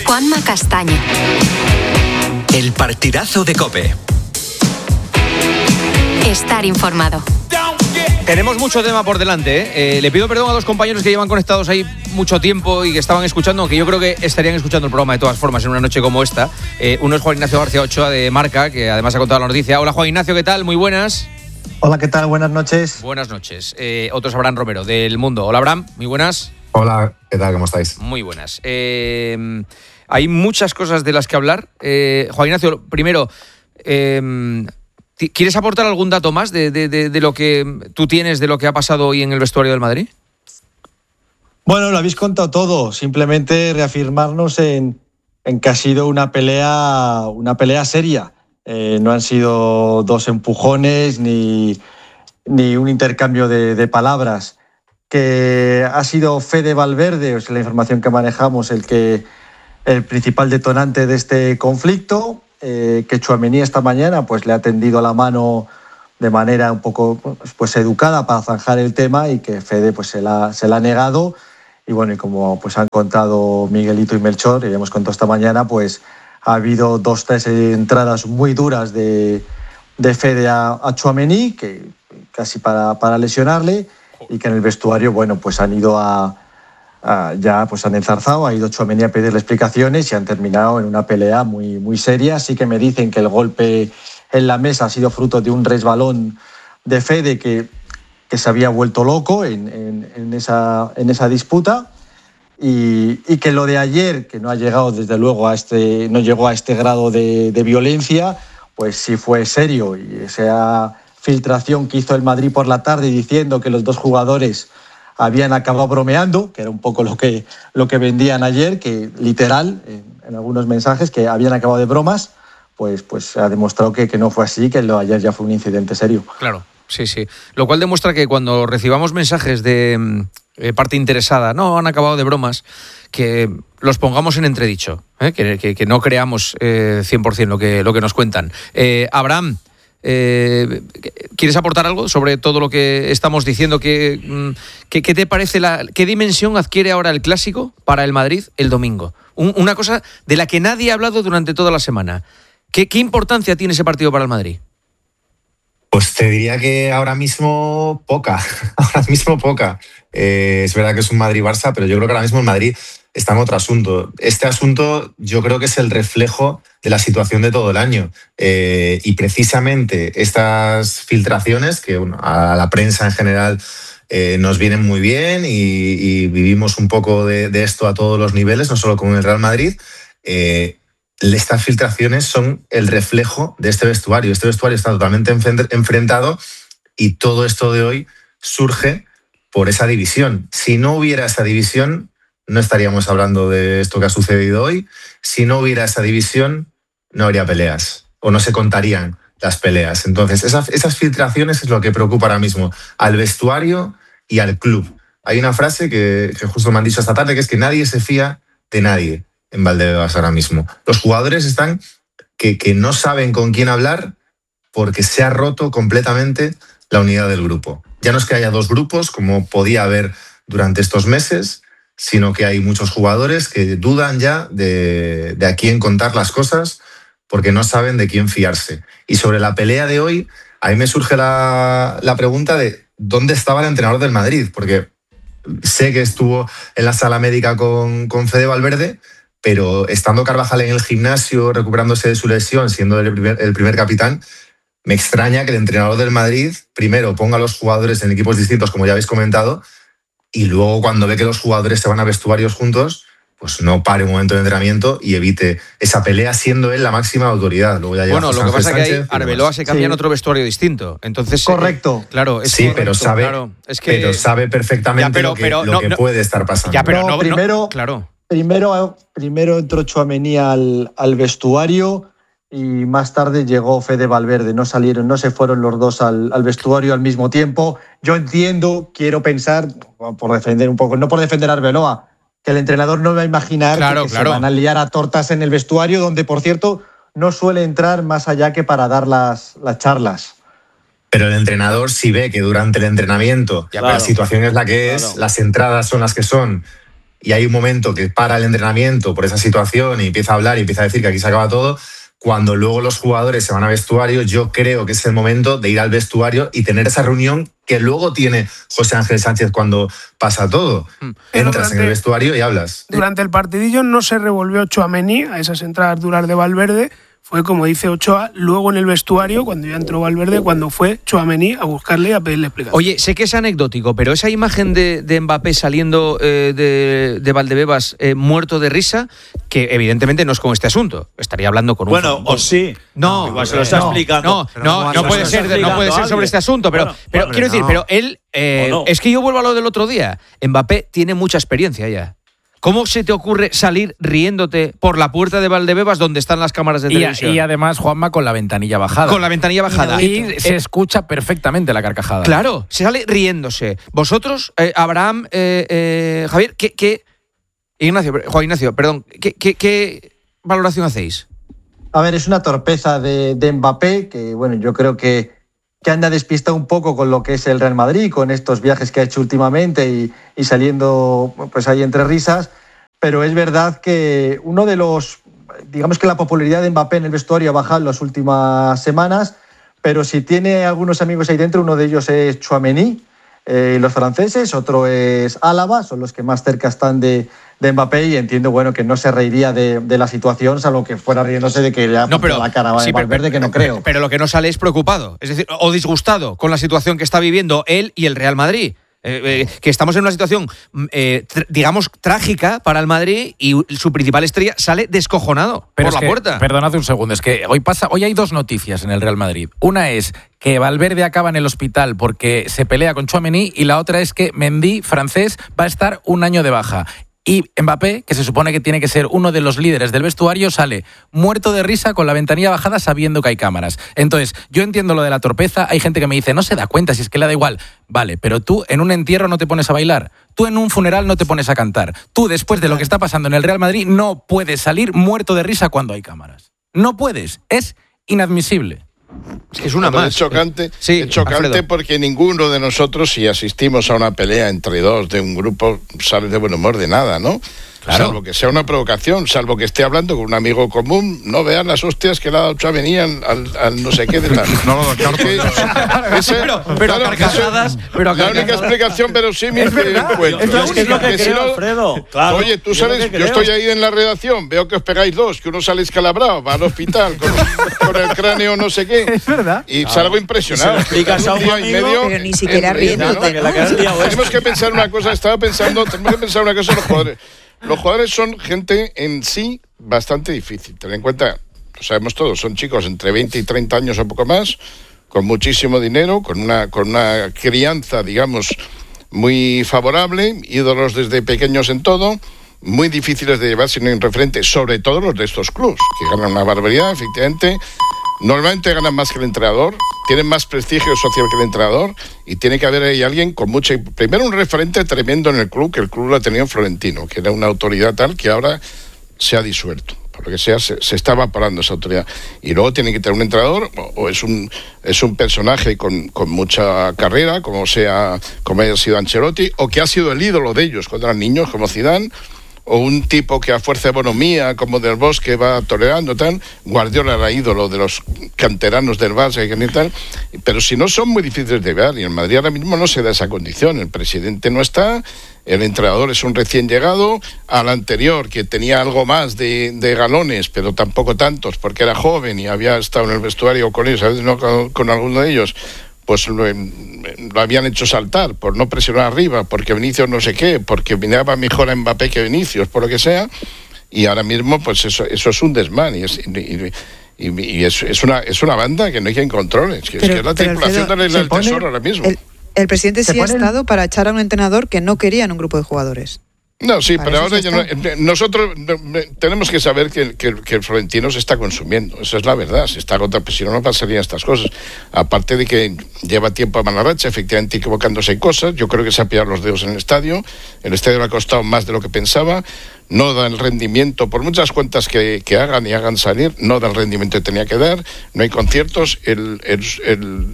Juanma Castaño. El partidazo de COPE. Estar informado. Tenemos mucho tema por delante, ¿eh? Le pido perdón a dos compañeros que llevan conectados ahí mucho tiempo y que estaban escuchando, aunque yo creo que estarían escuchando el programa de todas formas en una noche como esta. Uno es Juan Ignacio García Ochoa de Marca, que además ha contado la noticia. Hola Juan Ignacio, ¿qué tal? Muy buenas. Hola, ¿qué tal? Buenas noches. Buenas noches. Otro es Abraham Romero, del Mundo. Hola Abraham, muy buenas. Hola, ¿qué tal? ¿Cómo estáis? Muy buenas. Hay muchas cosas de las que hablar. Juan Ignacio, primero, ¿quieres aportar algún dato más de lo que tú tienes, de lo que ha pasado hoy en el vestuario del Madrid? Bueno, lo habéis contado todo. Simplemente reafirmarnos en que ha sido una pelea seria. No han sido dos empujones ni un intercambio de palabras. Que ha sido Fede Valverde, o sea, la información que manejamos, el principal detonante de este conflicto, que Tchouaméni esta mañana pues le ha tendido la mano de manera un poco pues educada para zanjar el tema, y que Fede pues se la ha negado. Y bueno, y como pues han contado Miguelito y Melchor, y hemos contado esta mañana, pues ha habido 2-3 entradas muy duras de Fede a Tchouaméni, que casi para lesionarle, y que en el vestuario, bueno, pues han ido ya pues han enzarzado, ha ido Tchouaméni a pedirle explicaciones y han terminado en una pelea muy, muy seria. Así que me dicen que el golpe en la mesa ha sido fruto de un resbalón de Fede que se había vuelto loco en esa disputa, y que lo de ayer, que no ha llegado desde luego no llegó a este grado de violencia, pues sí fue serio. Y esa filtración que hizo el Madrid por la tarde diciendo que los dos jugadores habían acabado bromeando, que era un poco lo que vendían ayer, que literal, en algunos mensajes, que habían acabado de bromas, pues se ha demostrado que no fue así, que lo de ayer ya fue un incidente serio. Claro, sí. Lo cual demuestra que cuando recibamos mensajes de parte interesada, no, han acabado de bromas, que los pongamos en entredicho, que no creamos 100% lo que nos cuentan. Abraham, ¿quieres aportar algo sobre todo lo que estamos diciendo? ¿Qué te parece qué dimensión adquiere ahora el clásico para el Madrid el domingo? Una cosa de la que nadie ha hablado durante toda la semana. ¿Qué importancia tiene ese partido para el Madrid? Pues te diría que ahora mismo poca. Es verdad que es un Madrid-Barça, pero yo creo que ahora mismo el Madrid está en otro asunto. Este asunto yo creo que es el reflejo de la situación de todo el año. Y precisamente estas filtraciones, que a la prensa en general nos vienen muy bien, y vivimos un poco de esto a todos los niveles, no solo con el Real Madrid, estas filtraciones son el reflejo de este vestuario. Este vestuario está totalmente enfrentado, y todo esto de hoy surge por esa división. Si no hubiera esa división, no estaríamos hablando de esto que ha sucedido hoy. Si no hubiera esa división, no habría peleas, o no se contarían las peleas. Entonces, esas filtraciones es lo que preocupa ahora mismo al vestuario y al club. Hay una frase que justo me han dicho esta tarde, que es que nadie se fía de nadie en Valdebebas ahora mismo. Los jugadores están que no saben con quién hablar, porque se ha roto completamente la unidad del grupo. Ya no es que haya dos grupos, como podía haber durante estos meses, sino que hay muchos jugadores que dudan ya de a quién contar las cosas, porque no saben de quién fiarse. Y sobre la pelea de hoy, a mí me surge la pregunta de ¿dónde estaba el entrenador del Madrid? Porque sé que estuvo en la sala médica con Fede Valverde, pero estando Carvajal en el gimnasio, recuperándose de su lesión, siendo el primer capitán, me extraña que el entrenador del Madrid primero ponga a los jugadores en equipos distintos, como ya habéis comentado, y luego cuando ve que los jugadores se van a vestuarios juntos, pues no pare un momento de entrenamiento y evite esa pelea, siendo él la máxima autoridad. Luego ya llega lo que pasa es que ahí Arbeloa se cambia en otro vestuario distinto. Entonces, correcto. Claro, sí, correcto, pero sabe, claro, es que, pero sabe perfectamente lo que puede estar pasando. Ya, pero primero entró Tchouaméni al vestuario, y más tarde llegó Fede Valverde. No se fueron los dos al vestuario al mismo tiempo. Yo entiendo, quiero pensar, por defender un poco, no por defender a Arbeloa, que el entrenador no va a imaginar que se van a liar a tortas en el vestuario, donde, por cierto, no suele entrar más allá que para dar las charlas. Pero el entrenador, si ve que durante el entrenamiento la situación es la que es, las entradas son las que son, y hay un momento que para el entrenamiento por esa situación y empieza a hablar y empieza a decir que aquí se acaba todo, cuando luego los jugadores se van a vestuario, yo creo que es el momento de ir al vestuario y tener esa reunión que luego tiene José Ángel Sánchez cuando pasa todo. Entras en el vestuario y hablas. Durante el partidillo no se revolvió Tchouaméni a esas entradas duras de Valverde. Fue, como dice Ochoa, luego en el vestuario, cuando ya entró Valverde, cuando fue Tchouaméni a buscarle y a pedirle explicación. Oye, sé que es anecdótico, pero esa imagen de Mbappé saliendo de Valdebebas muerto de risa, que evidentemente no es con este asunto. Estaría hablando con un... Bueno, o sí. No, igual se lo está explicando. No puede ser sobre este asunto, pero quiero decir, pero él... Es que yo vuelvo a lo del otro día. Mbappé tiene mucha experiencia ya. ¿Cómo se te ocurre salir riéndote por la puerta de Valdebebas donde están las cámaras de televisión? Y además, Juanma, con la ventanilla bajada. Con la ventanilla bajada. Y se escucha perfectamente la carcajada. Claro, se sale riéndose. Vosotros, Abraham, Javier, Juan Ignacio, perdón, ¿qué valoración hacéis? A ver, es una torpeza de Mbappé, que bueno, yo creo que anda despistado un poco con lo que es el Real Madrid, con estos viajes que ha hecho últimamente y saliendo pues ahí entre risas, pero es verdad que uno de los, digamos que la popularidad de Mbappé en el vestuario ha bajado en las últimas semanas, pero si tiene algunos amigos ahí dentro, uno de ellos es Tchouaméni, los franceses, otro es Álava, son los que más cerca están de Mbappé, y entiendo bueno que no se reiría de la situación, salvo que fuera riéndose de que le ha puesto la cara a Valverde, que no creo. Pero lo que no sale es preocupado, es decir, o disgustado con la situación que está viviendo él y el Real Madrid. Que estamos en una situación, digamos, trágica para el Madrid y su principal estrella sale descojonado por la puerta. Perdonad un segundo, es que hoy hay dos noticias en el Real Madrid. Una es que Valverde acaba en el hospital porque se pelea con Tchouaméni, y la otra es que Mendy, francés, va a estar un año de baja. Y Mbappé, que se supone que tiene que ser uno de los líderes del vestuario, sale muerto de risa con la ventanilla bajada sabiendo que hay cámaras. Entonces, yo entiendo lo de la torpeza. Hay gente que me dice, no se da cuenta, si es que le da igual. Vale, pero tú en un entierro no te pones a bailar. Tú en un funeral no te pones a cantar. Tú, después de lo que está pasando en el Real Madrid, no puedes salir muerto de risa cuando hay cámaras. No puedes. Es inadmisible. Es que es una más. Es chocante, sí, es chocante porque ninguno de nosotros, si asistimos a una pelea entre dos de un grupo, sale de buen humor de nada, ¿no? Claro. Salvo que sea una provocación, salvo que esté hablando con un amigo común, no vean las hostias que le ha dado Tchouaméni al no sé qué de la... pero carcajadas... La única explicación verosímil que encuentro. Es lo que creo, Alfredo. Claro, oye, tú sabes, yo estoy ahí en la redacción, veo que os pegáis dos, que uno sale escalabrado, va al hospital con el cráneo no sé qué. Es verdad. Y salgo impresionado. Si explicas a un amigo, pero ni siquiera riéndote. Tenemos que pensar una cosa, tenemos que pensar una cosa los jugadores. Los jugadores son gente en sí bastante difícil. Ten en cuenta, lo sabemos todos, son chicos entre 20 y 30 años o poco más, con muchísimo dinero, con una crianza, digamos, muy favorable, ídolos desde pequeños en todo, muy difíciles de llevar sin un referente, sobre todo los de estos clubs, que ganan una barbaridad, efectivamente. Normalmente ganan más que el entrenador, tienen más prestigio social que el entrenador, y tiene que haber ahí alguien con mucha... Primero, un referente tremendo en el club, que el club lo ha tenido Florentino, que era una autoridad tal que ahora se ha disuelto. Por lo que sea, se está evaporando esa autoridad. Y luego tiene que tener un entrenador, o es un personaje con mucha carrera, como haya sido Ancelotti, o que ha sido el ídolo de ellos cuando eran niños, como Zidane, o un tipo que a fuerza de bonomía, como Del Bosque, va tolerando tal. Guardiola era ídolo de los canteranos del Barça y tal. Pero si no, son muy difíciles de ver, y en Madrid ahora mismo no se da esa condición. El presidente no está, el entrenador es un recién llegado, al anterior, que tenía algo más de galones, pero tampoco tantos, porque era joven y había estado en el vestuario con ellos, a veces no con alguno de ellos, pues lo habían hecho saltar por no presionar arriba, porque Vinicius no sé qué, porque miraba mejor a Mbappé que Vinicius, por lo que sea, y ahora mismo pues eso es un desmán, y es una banda que no hay quien controle, es que es la tripulación de la Isla del Tesoro ahora mismo. El presidente sí ha estado para echar a un entrenador que no quería en un grupo de jugadores. No, sí, pero ahora nosotros tenemos que saber que el Florentino se está consumiendo. Esa es la verdad, se está agotando, pues si no pasarían estas cosas. Aparte de que lleva tiempo a mala racha, efectivamente equivocándose en cosas. Yo creo que se ha pillado los dedos en el estadio. El estadio le ha costado más de lo que pensaba. No da el rendimiento, por muchas cuentas que hagan y hagan salir, no da el rendimiento que tenía que dar. No hay conciertos.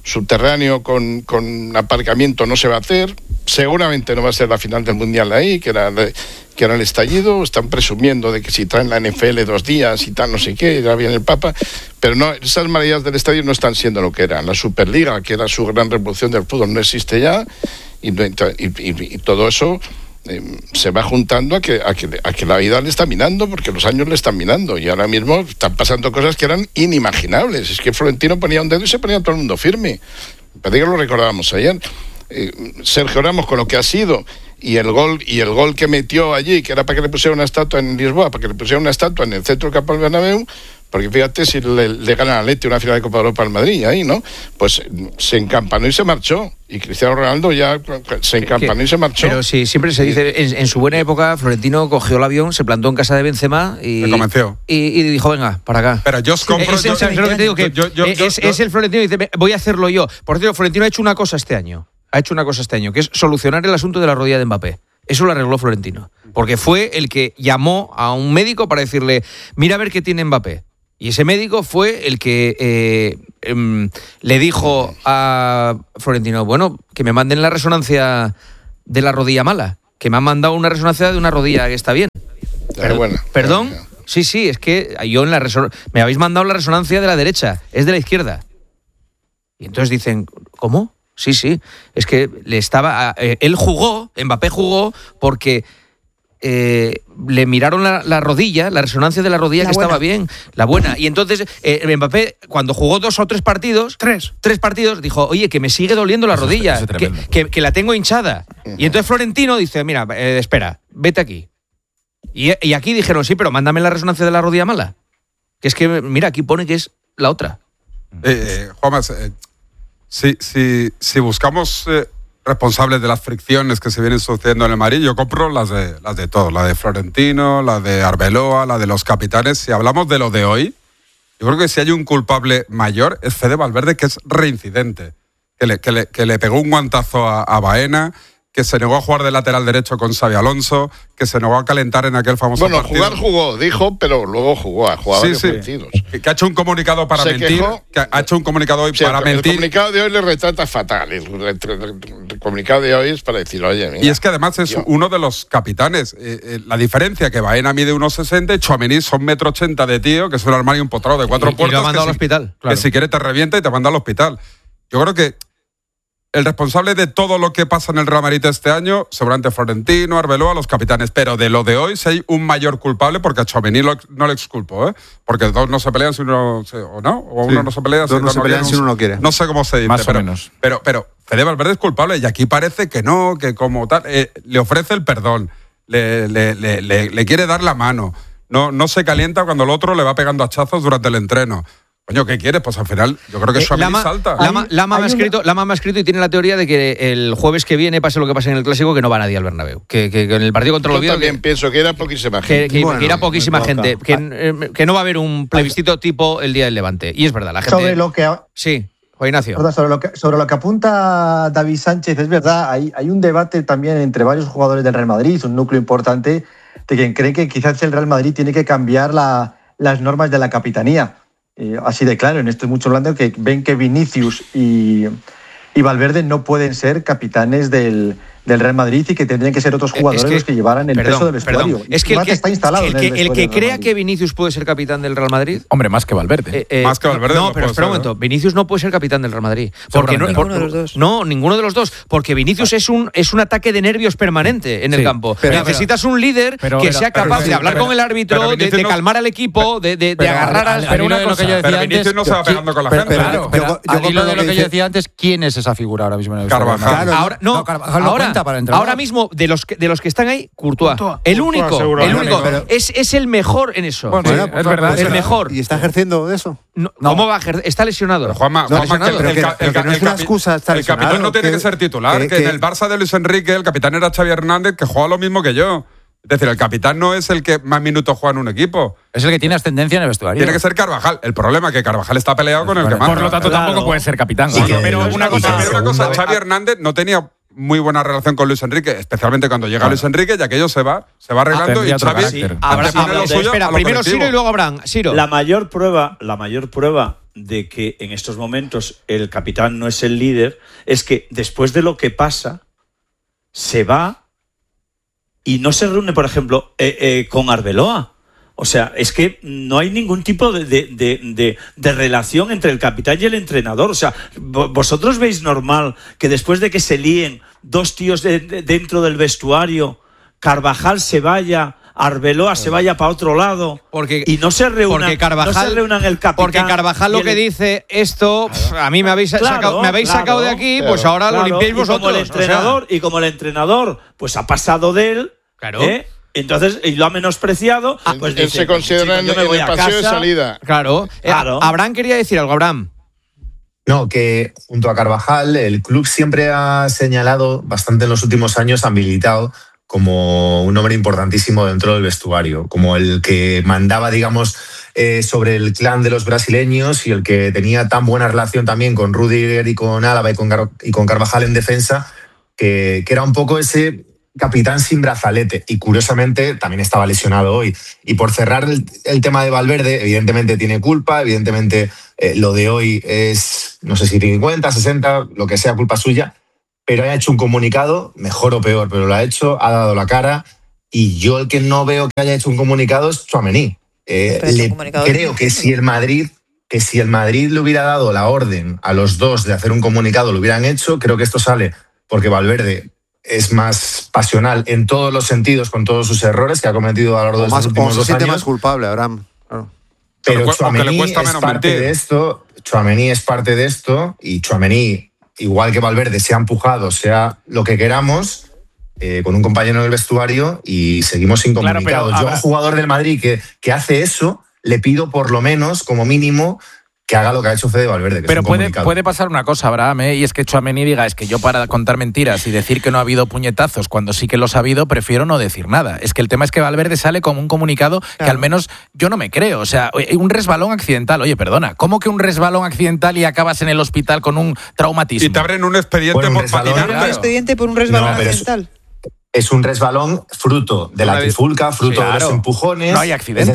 subterráneo con aparcamiento no se va a hacer. Seguramente no va a ser la final del Mundial ahí, que era el estallido. Están presumiendo de que si traen la NFL 2 días y tal, no sé qué, ya viene el Papa. Pero no, esas maravillas del estadio no están siendo lo que eran. La Superliga, que era su gran revolución del fútbol, no existe ya. Y todo eso se va juntando a que la vida le está minando, porque los años le están minando. Y ahora mismo están pasando cosas que eran inimaginables. Es que Florentino ponía un dedo y se ponía todo el mundo firme. Me parece que lo recordábamos ayer. Sergio Ramos, con lo que ha sido, y el gol que metió allí, que era para que le pusiera una estatua en Lisboa, para que le pusiera una estatua en el centro del campo del Bernabéu, porque fíjate si le gana al Atleti una final de Copa de Europa al Madrid ahí, ¿no? Pues se encampanó y se marchó. Y Cristiano Ronaldo ya se encampanó y se marchó. Pero sí, siempre se dice, en su buena época, Florentino cogió el avión, se plantó en casa de Benzema y... Me convenció. Y dijo, venga, para acá. Pero yo os compro... Es el Florentino, dice, voy a hacerlo yo. Por cierto, Florentino ha hecho una cosa este año. Que es solucionar el asunto de la rodilla de Mbappé. Eso lo arregló Florentino. Porque fue el que llamó a un médico para decirle, mira a ver qué tiene Mbappé. Y ese médico fue el que le dijo a Florentino, bueno, que me manden la resonancia de la rodilla mala. Que me han mandado una resonancia de una rodilla que está bien. ¿Perdón? Sí, es que yo me habéis mandado la resonancia de la derecha, es de la izquierda. Y entonces dicen, ¿cómo? Sí, es que Mbappé jugó porque le miraron la rodilla, la resonancia de la rodilla, que estaba bien, la buena. Y entonces Mbappé, cuando jugó 2 o 3 partidos, tres partidos, dijo, oye, que me sigue doliendo la rodilla, que la tengo hinchada. Y entonces Florentino dice, mira, espera, vete aquí. Y aquí dijeron, sí, pero mándame la resonancia de la rodilla mala. Que es que, mira, aquí pone que es la otra. Juanma, si buscamos responsables de las fricciones que se vienen sucediendo en el Madrid, yo compro las de todos, la de Florentino, la de Arbeloa, la de los capitanes. Si hablamos de lo de hoy, yo creo que si hay un culpable mayor es Fede Valverde, que es reincidente, que le pegó un guantazo a Baena, que se negó a jugar de lateral derecho con Xabi Alonso, que se negó a calentar en aquel famoso partido. Jugar jugó, dijo, pero luego jugó a jugadores vencidos. Que ha hecho un comunicado para mentir. Que ha hecho un comunicado hoy para mentir. El comunicado de hoy le retrata fatal. El comunicado de hoy es para decir, oye, mira. Y es que además es uno de los capitanes. La diferencia que Baena mide 1,60 y Tchouaméni son 1,80 m de tío, que es un armario empotrado de 4 puertas. Y lo ha mandado al hospital. Claro. Que si quiere te revienta y te manda al hospital. Yo creo que el responsable de todo lo que pasa en el Real Madrid este año, seguramente Florentino, Arbeloa, los capitanes. Pero de lo de hoy, si hay un mayor culpable, porque a Tchouaméni no le exculpo, ¿eh? Porque 2 no se pelean si uno... ¿O no? O uno no se pelea si 2 no se pelean si uno no quiere. No sé cómo se dice. Más o menos. Pero Fede Valverde es culpable y aquí parece que no, que como tal... le ofrece el perdón, le quiere dar la mano. No se calienta cuando el otro le va pegando hachazos durante el entreno. Coño, ¿qué quieres? Pues al final yo creo que Tchouaméni salta. Lama me ha escrito y tiene la teoría de que el jueves que viene, pase lo que pase en el Clásico, que no va nadie al Bernabéu. Que en el partido contra el Oviedo... Yo también pienso que era poquísima gente. Que irá poquísima gente. Que no va a haber un plebiscito tipo el día del Levante. Y es verdad, la gente... Sobre lo que... Sí, Juan Ignacio. Sobre lo que apunta David Sánchez, es verdad, hay un debate también entre varios jugadores del Real Madrid, un núcleo importante, de quien cree que quizás el Real Madrid tiene que cambiar las normas de la capitanía. Así de claro, en esto es mucho hablando que ven que Vinicius y Valverde no pueden ser capitanes del Real Madrid y que tendrían que ser otros jugadores los que llevaran el peso del vestuario. Es que está instalado el que crea que Vinicius puede ser capitán del Real Madrid... Hombre, más que Valverde. Más que Valverde. No, pero espera un momento. Vinicius no puede ser capitán del Real Madrid. Porque ninguno de los dos. No, ninguno de los dos. Porque Vinicius es un ataque de nervios permanente en el campo. Necesitas un líder que sea capaz de hablar con el árbitro, de calmar al equipo, de agarrar a... Pero una cosa, pero Vinicius no se va pegando con la gente. Al hilo de lo que yo decía antes, ¿quién es esa figura ahora mismo en el Carvajal. Ahora mismo, de los que están ahí, Courtois. El único. Es el mejor en eso. Bueno, es verdad. El mejor. ¿Y está ejerciendo de eso? ¿Cómo va a ejercer? Está lesionado. Pero Juanma, no es una excusa estar el capitán no tiene que ser titular. Que en el Barça de Luis Enrique, el capitán era Xavi Hernández, que juega lo mismo que yo. Es decir, el capitán no es el que más minutos juega en un equipo. Es el que tiene ascendencia en el vestuario. Tiene que ser Carvajal. El problema es que Carvajal está peleado con el que más. Por lo tanto, tampoco puede ser capitán. Pero una cosa, Xavi Hernández no tenía muy buena relación con Luis Enrique, especialmente cuando llega Luis Enrique, y aquello se va arreglando y Xavi Espera, primero Ciro y luego Abraham. Ciro. La mayor prueba de que en estos momentos el capitán no es el líder es que después de lo que pasa, se va y no se reúne, por ejemplo, con Arbeloa. O sea, es que no hay ningún tipo de relación entre el capitán y el entrenador. O sea, ¿vosotros veis normal que después de que se líen dos tíos dentro del vestuario, Carvajal se vaya, Arbeloa se vaya para otro lado y no se reúnan, el capitán? Porque Carvajal lo que dice, esto, a mí me habéis sacado de aquí, pues ahora lo limpiáis vosotros. Y como el entrenador pues ha pasado de él, entonces, y lo ha menospreciado, pues él se considera en el paseo de salida. Claro. Abraham quería decir algo, Abraham. No, que junto a Carvajal, el club siempre ha señalado bastante en los últimos años a Militao como un hombre importantísimo dentro del vestuario, como el que mandaba, digamos, sobre el clan de los brasileños y el que tenía tan buena relación también con Rüdiger y con Álava y con Carvajal en defensa, que era un poco ese capitán sin brazalete, y curiosamente también estaba lesionado hoy. Y por cerrar el tema de Valverde, evidentemente tiene culpa, evidentemente lo de hoy es, no sé si 50, 60, lo que sea, culpa suya, pero ha hecho un comunicado, mejor o peor, pero lo ha hecho, ha dado la cara, y yo el que no veo que haya hecho un comunicado es Tchouaméni. Creo que si el Madrid le hubiera dado la orden a los dos de hacer un comunicado, lo hubieran hecho. Creo que esto sale porque Valverde es más pasional en todos los sentidos, con todos sus errores que ha cometido a lo largo de los últimos 2 años. Más culpable, Abraham. Claro. Pero Tchouaméni es parte de esto. Tchouaméni es parte de esto, y Tchouaméni, igual que Valverde, se ha empujado, sea lo que queramos, con un compañero en el vestuario, y seguimos sin comunicado. Yo a un jugador del Madrid que hace eso, le pido por lo menos, como mínimo, que haga lo que ha hecho Fede Valverde. Pero puede pasar una cosa, Abraham, y es que Tchouaméni diga, es que yo para contar mentiras y decir que no ha habido puñetazos cuando sí que los ha habido, prefiero no decir nada. Es que el tema es que Valverde sale con un comunicado que al menos yo no me creo. O sea, un resbalón accidental. Oye, perdona, ¿cómo que un resbalón accidental y acabas en el hospital con un traumatismo? Y te abren un expediente por patinar. Un expediente por un resbalón accidental. Es un resbalón fruto de la trifulca, fruto de los empujones. No hay accidente. Es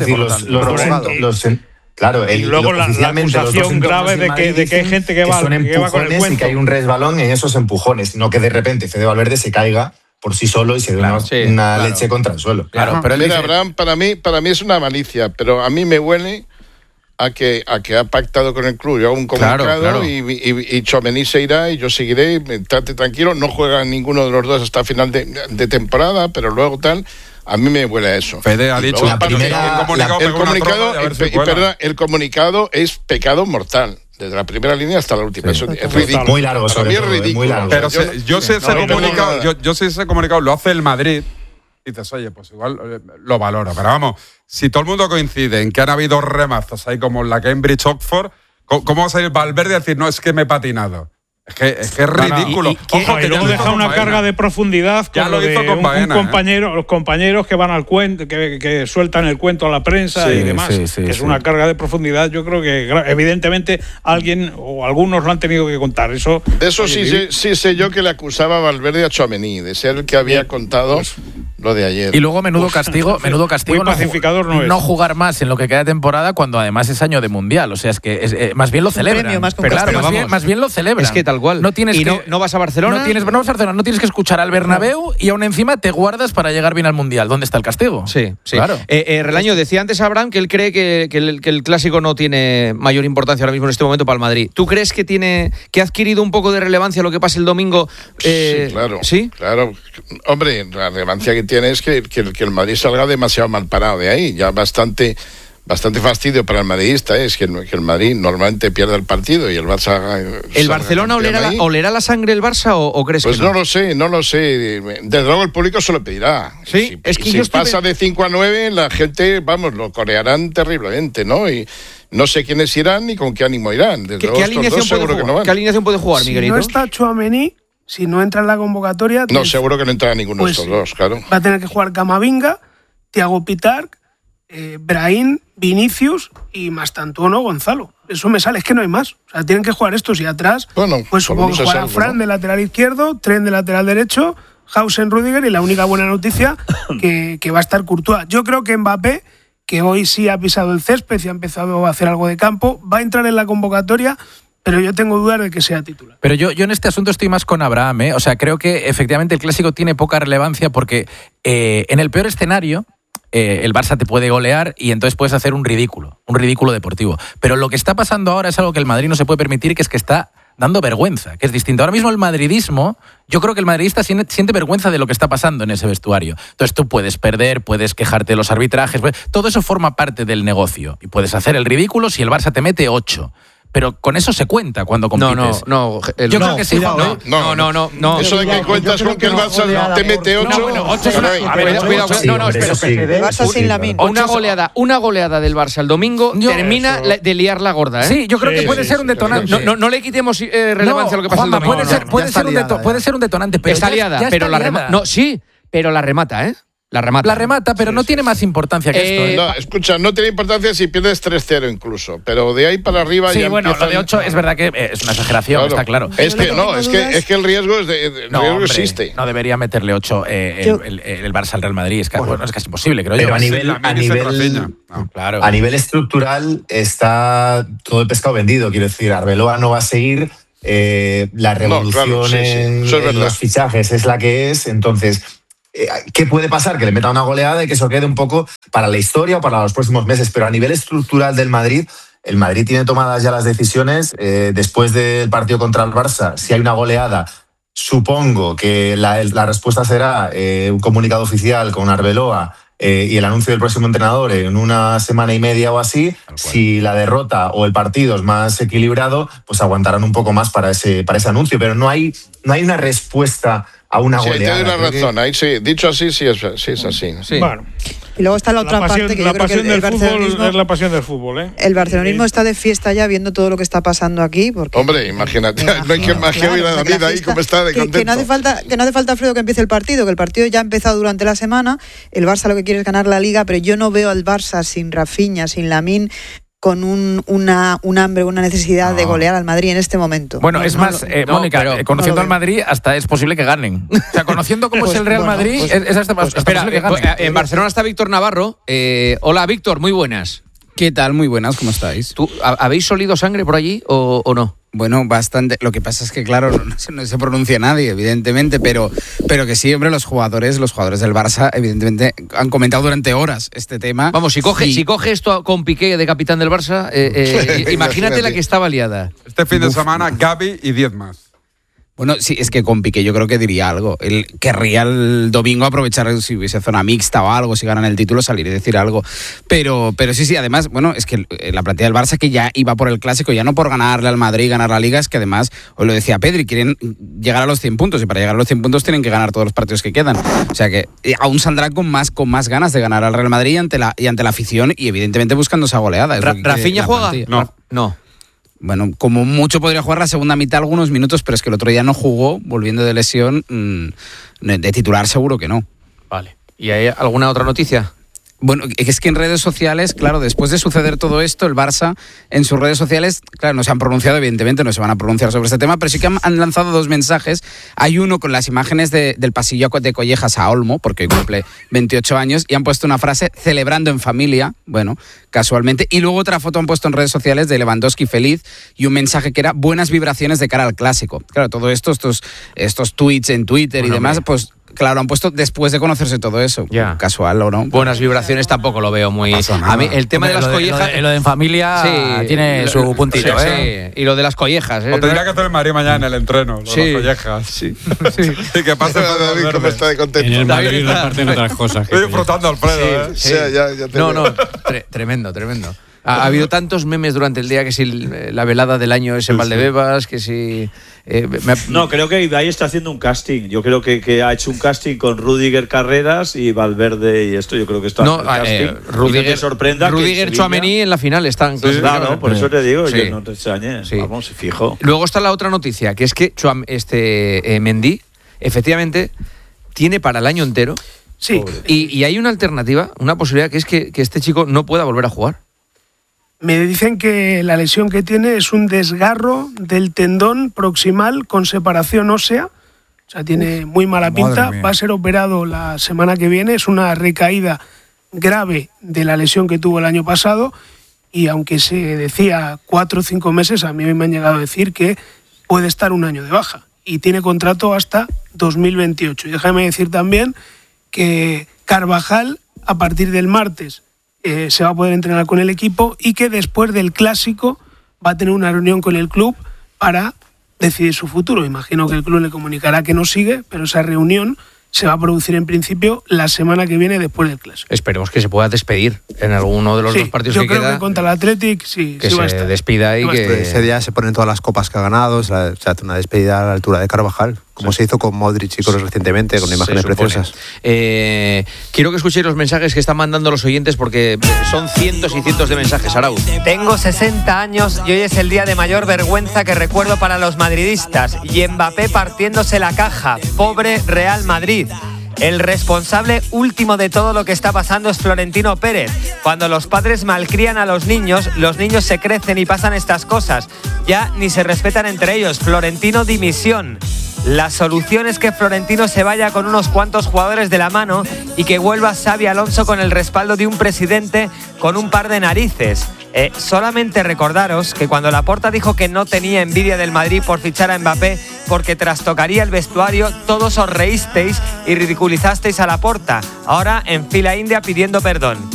decir, claro, y luego la acusación grave de que hay gente que va con el cuento. Y que hay un resbalón en esos empujones, no que de repente Fede Valverde se caiga por sí solo y se dé una leche contra el suelo. Claro, pero mira, Abraham, para mí es una malicia, pero a mí me huele a que ha pactado con el club. Yo hago un comunicado y Tchouaméni se irá y yo seguiré, estate tranquilo, no juega ninguno de los dos hasta final de temporada, pero luego tal. A mí me huele a eso. Fede ha dicho el comunicado es pecado mortal, desde la primera línea hasta la última. Eso es ridículo. Muy largo, sobre todo. Es ridículo. Muy largo. Pero yo sé ese comunicado lo hace el Madrid, y dices, oye, pues igual lo valoro. Pero vamos, si todo el mundo coincide en que han habido remazos ahí como en la Cambridge-Oxford, ¿cómo va a salir Valverde a decir, no, es que me he patinado? Es que es ridículo. Y luego deja una carga de profundidad con lo hizo con Baena, los compañeros que van al cuento, que sueltan el cuento a la prensa y demás. Es una carga de profundidad. Yo creo que evidentemente alguien o algunos lo han tenido que contar. De eso sí sé yo que le acusaba a Valverde a Tchouaméni de ser el que había contado lo de ayer. Y luego menudo castigo no jugar más en lo que queda de temporada, cuando además es año de mundial. O sea, es que más bien lo celebran. Más bien lo celebran. Es que tal cual. No vas a Barcelona. No vas a Barcelona, no tienes que escuchar al Bernabéu y aún encima te guardas para llegar bien al mundial. ¿Dónde está el castigo? Sí. Claro. Relaño, decía antes Abraham que él cree que el clásico no tiene mayor importancia ahora mismo en este momento para el Madrid. ¿Tú crees que ha adquirido un poco de relevancia lo que pase el domingo? Sí, claro. ¿Sí? Claro. Hombre, la relevancia que tiene es que el Madrid salga demasiado mal parado de ahí. Ya bastante fastidio para el madridista es que el Madrid normalmente pierde el partido y el Barça... ¿El Barcelona olerá la sangre el Barça o crees que no? Pues no lo sé. Desde luego el público se lo pedirá. Sí, si pasa de 5-9, la gente, lo corearán terriblemente, ¿no? Y no sé quiénes irán ni con qué ánimo irán. ¿Qué alineación puede jugar, Miguelito? Si no está Tchouaméni, si no entra en la convocatoria... No, seguro que no entrará ninguno de estos dos, claro. Va a tener que jugar Camavinga, Thiago Pitarch, Brahim, Vinicius y Mastantuono, Gonzalo. Eso me sale, es que no hay más. O sea, tienen que jugar estos y atrás. Pues supongo que jugará Fran de lateral izquierdo, Tren de lateral derecho, Hausen, Rüdiger y la única buena noticia que va a estar Courtois. Yo creo que Mbappé que hoy sí ha pisado el césped y ha empezado a hacer algo de campo, va a entrar en la convocatoria, pero yo tengo dudas de que sea titular. Pero yo en este asunto estoy más con Abraham, ¿eh? O sea, creo que efectivamente el Clásico tiene poca relevancia porque en el peor escenario el Barça te puede golear y entonces puedes hacer un ridículo deportivo. Pero lo que está pasando ahora es algo que el Madrid no se puede permitir, que es que está dando vergüenza, que es distinto. Ahora mismo el madridismo, yo creo que el madridista siente vergüenza de lo que está pasando en ese vestuario. Entonces tú puedes perder, puedes quejarte de los arbitrajes, todo eso forma parte del negocio. Y puedes hacer el ridículo si el Barça te mete 8. Pero con eso se cuenta cuando compites. No. Yo creo que sí. No. Eso de que cuentas con que el Barça te mete 8. Cuidado. El Barça sin Lamine. Una goleada del Barça el domingo termina de liar la gorda, ¿eh? Sí, yo creo que puede ser un detonante. No le quitemos relevancia a lo que pasa el domingo. Puede ser un detonante, pero está liada, pero la remata. No, sí, pero la remata, ¿eh? La remata, pero no tiene más importancia que esto. No, escucha, no tiene importancia si pierdes 3-0 incluso, pero de ahí para arriba ya bueno, lo de 8 es verdad que es una exageración, está claro. Es que el riesgo existe. No debería meterle 8 el Barça al Real Madrid, es casi imposible, creo pero yo. A nivel estructural está todo el pescado vendido, quiero decir, Arbeloa no va a seguir, la revolución en los fichajes es la que es, entonces ¿qué puede pasar? Que le meta una goleada y que eso quede un poco para la historia o para los próximos meses. Pero a nivel estructural del Madrid, el Madrid tiene tomadas ya las decisiones. Después del partido contra el Barça, si hay una goleada, supongo que la respuesta será un comunicado oficial con Arbeloa y el anuncio del próximo entrenador en una semana y media o así. Si la derrota o el partido es más equilibrado, pues aguantarán un poco más para ese anuncio. Pero no hay una respuesta a una goleada. Sí, tiene una razón. Ahí sí, dicho así, sí es así. Sí. Bueno. Y luego está la otra parte que yo creo que el barcelonismo es la pasión del fútbol, ¿eh? El barcelonismo está de fiesta ya viendo todo lo que está pasando aquí. Porque, hombre, imagínate, no hay que ver a David ahí como está de contento. Que no hace falta, Alfredo, que empiece el partido, que el partido ya ha empezado durante la semana. El Barça lo que quiere es ganar la Liga, pero yo no veo al Barça sin Rafinha, sin Lamine, con un hambre, una necesidad de golear al Madrid en este momento. Bueno, Mónica, conociendo al Madrid, hasta es posible que ganen. O sea, conociendo cómo es el Real Madrid, es hasta posible que ganen. En Barcelona está Víctor Navarro. Hola, Víctor, muy buenas. ¿Qué tal? Muy buenas, ¿cómo estáis? ¿Habéis olido sangre por allí o no? Bueno, bastante. Lo que pasa es que, claro, no se pronuncia nadie, evidentemente, pero que sí, hombre, los jugadores del Barça, evidentemente, han comentado durante horas este tema. Vamos, si coge esto con Piqué de capitán del Barça, imagínate la que estaba liada. Este fin de semana, Gavi y 10 más. Bueno, sí, es que con Piqué yo creo que diría algo. Él querría el domingo aprovechar, si hubiese zona mixta o algo, si ganan el título, salir y decir algo. Pero sí, además, bueno, es que la plantilla del Barça que ya iba por el Clásico, ya no por ganarle al Madrid y ganar la Liga, es que además, hoy lo decía Pedri, quieren llegar a los 100 puntos y para llegar a los 100 puntos tienen que ganar todos los partidos que quedan. O sea que aún saldrá con más ganas de ganar al Real Madrid y ante la afición y evidentemente buscando esa goleada. ¿Rafinha juega? No. Bueno, como mucho podría jugar la segunda mitad algunos minutos, pero es que el otro día no jugó, volviendo de lesión, de titular seguro que no. Vale. ¿Y hay alguna otra noticia? Bueno, es que en redes sociales, claro, después de suceder todo esto, el Barça en sus redes sociales, claro, no se han pronunciado, evidentemente no se van a pronunciar sobre este tema, pero sí que han lanzado 2 mensajes. Hay uno con las imágenes del pasillo de Collejas a Olmo, porque hoy cumple 28 años, y han puesto una frase, celebrando en familia, bueno, casualmente, y luego otra foto han puesto en redes sociales de Lewandowski feliz y un mensaje que era buenas vibraciones de cara al Clásico. Claro, todo esto, estos tweets en Twitter y demás, pues claro, lo han puesto después de conocerse todo eso. Ya. Casual o no. Buenas vibraciones tampoco lo veo muy. A mí el tema de las collejas. Lo de en familia tiene su puntito, ¿eh? Sí. Y lo de las collejas. O tendría que hacer el Madrid mañana en el entreno. Las collejas. Sí. Y que pase David, cómo está de contento. En el Madrid reparten otras cosas. Estoy disfrutando, Alfredo. Sí. Ya te no. Tremendo. Ha habido tantos memes durante el día, que si la velada del año es en Valdebebas, que si... No, creo que ahí está haciendo un casting. Yo creo que ha hecho un casting con Rüdiger Carreras y Valverde y esto. Yo creo que está haciendo casting. Rüdiger, no te sorprenda. Rüdiger, Tchouaméni en la final están. Sí, claro, por eso te digo, que no te extrañes. Sí. Vamos, fijo. Luego está la otra noticia, que es que Mendy, efectivamente, tiene para el año entero. Sí. Y hay una alternativa, una posibilidad, que es que este chico no pueda volver a jugar. Me dicen que la lesión que tiene es un desgarro del tendón proximal con separación ósea. O sea, tiene muy mala pinta. Va a ser operado la semana que viene. Es una recaída grave de la lesión que tuvo el año pasado, y aunque se decía 4 o 5 meses, a mí me han llegado a decir que puede estar un año de baja y tiene contrato hasta 2028. Y déjame decir también que Carvajal, a partir del martes, se va a poder entrenar con el equipo y que después del Clásico va a tener una reunión con el club para decidir su futuro. Imagino que el club le comunicará que no sigue, pero esa reunión se va a producir en principio la semana que viene después del Clásico. Esperemos que se pueda despedir en alguno de los dos partidos que queda. Yo creo que contra el Athletic que se despida y que... Ese día se ponen todas las copas que ha ganado, se hace una despedida a la altura de Carvajal, como se hizo con Modric y Kroos recientemente, con imágenes preciosas. Quiero que escuchéis los mensajes que están mandando los oyentes, porque son cientos y cientos de mensajes, Arau. Tengo 60 años y hoy es el día de mayor vergüenza que recuerdo para los madridistas. Y Mbappé partiéndose la caja. Pobre Real Madrid. El responsable último de todo lo que está pasando es Florentino Pérez. Cuando los padres malcrían a los niños se crecen y pasan estas cosas. Ya ni se respetan entre ellos. Florentino, dimisión. La solución es que Florentino se vaya con unos cuantos jugadores de la mano y que vuelva Xabi Alonso con el respaldo de un presidente con un par de narices. Solamente recordaros que cuando Laporta dijo que no tenía envidia del Madrid por fichar a Mbappé porque trastocaría el vestuario, todos os reísteis y ridiculizasteis a Laporta. Ahora en fila india pidiendo perdón.